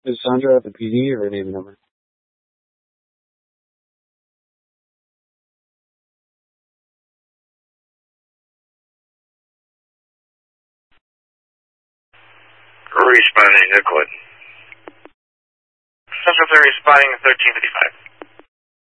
Is Sandra at the PD or name and number? Responding, Euclid. Central 3 responding 1355.